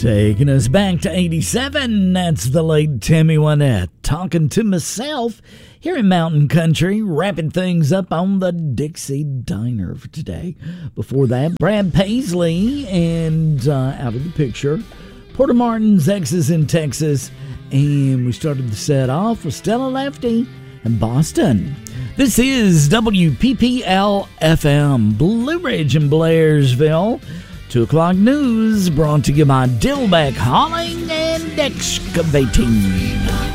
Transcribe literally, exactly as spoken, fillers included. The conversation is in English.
Taking us back to eighty-seven, that's the late Tammy Wynette talking to myself here in Mountain Country, wrapping things up on the Dixie Diner for today. Before that, Brad Paisley and uh, Out of the Picture, Porter Martin's Exes in Texas, and we started the set off with Stella Lefty and Boston. This is W P P L F M, Blue Ridge and Blairsville. Two o'clock news brought to you by Dillbeck Hauling and Excavating.